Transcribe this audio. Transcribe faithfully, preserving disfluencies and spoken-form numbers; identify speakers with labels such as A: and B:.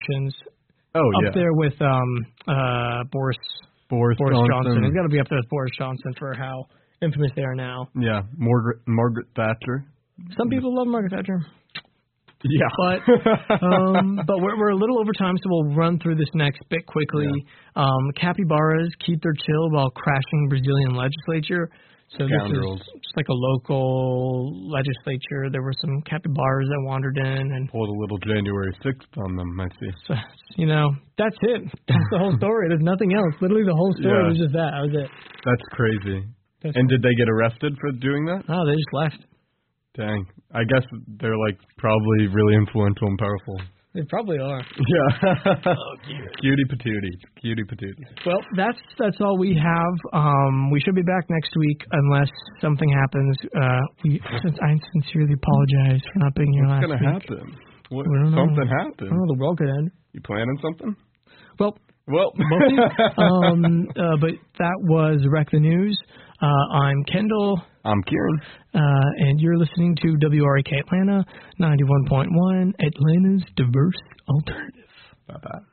A: Johnsons.
B: Oh,
A: up
B: yeah.
A: Up there with um, uh, Boris,
B: Boris,
A: Boris
B: Johnson.
A: Johnson. He's got to be up there with Boris Johnson for how infamous they are now.
B: Yeah, Margaret, Margaret Thatcher.
A: Some people love Margaret Thatcher.
B: Yeah.
A: But um, but we're, we're a little over time, so we'll run through this next bit quickly. Yeah. Um, capybaras keep their chill while crashing Brazilian legislature. So
B: Scoundrels.
A: This is just like a local legislature. There were some capybaras that wandered in and
B: pulled a little January sixth on them, I see.
A: So, you know, that's it. That's the whole story. There's nothing else. Literally the whole story
B: yeah.
A: was just that. That was it.
B: That's crazy.
A: That's
B: and did they get arrested for doing that?
A: Oh, they just left.
B: Dang. I guess they're like probably really influential and powerful.
A: They probably are.
B: Yeah.
A: Oh, dear.
B: Cutie patootie. Cutie patootie.
A: Well, that's that's all we have. Um, we should be back next week unless something happens. Uh, we, I sincerely apologize for not being here
B: What's
A: last
B: gonna
A: week.
B: happen? What,
A: we
B: something
A: know.
B: happened.
A: I don't know, the world could end.
B: You planning something?
A: Well,
B: well,
A: um, uh, but that was Wreck the News. Uh, I'm Kendall.
B: I'm Kieran.
A: Uh, and you're listening to W R A K Atlanta, ninety-one point one, Atlanta's diverse alternative.
B: Bye-bye.